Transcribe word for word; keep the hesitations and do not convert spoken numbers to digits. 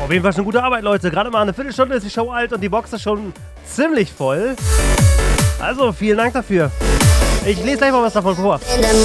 Auf jeden Fall schon gute Arbeit, Leute. Gerade mal eine Viertelstunde ist die Show alt und die Box ist schon ziemlich voll. Also, vielen Dank dafür. Ich lese gleich mal was davon vor. In the